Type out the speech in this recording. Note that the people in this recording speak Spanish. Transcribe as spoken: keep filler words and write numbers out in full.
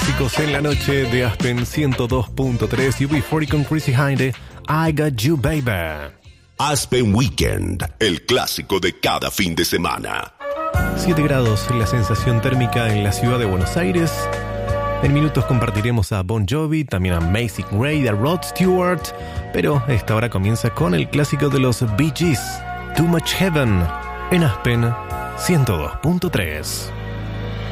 clásicos en la noche de Aspen ciento dos punto tres. U B cuarenta con Chrissy Hynde, I Got You Baby. Aspen Weekend, el clásico de cada fin de semana. siete grados la sensación térmica en la ciudad de Buenos Aires. En minutos compartiremos a Bon Jovi, también a Macy Gray, a Rod Stewart. Pero esta hora comienza con el clásico de los Bee Gees, Too Much Heaven, en Aspen ciento dos punto tres.